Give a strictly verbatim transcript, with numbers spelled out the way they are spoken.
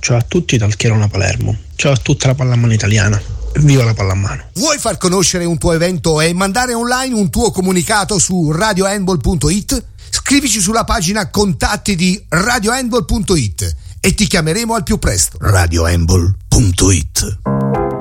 Ciao a tutti dal Chierona Palermo. Ciao a tutta la pallamano italiana. Viva la pallamano. Vuoi far conoscere un tuo evento e mandare online un tuo comunicato su radio handball punto it? Scrivici sulla pagina contatti di radio handball punto it e ti chiameremo al più presto. radio handball punto it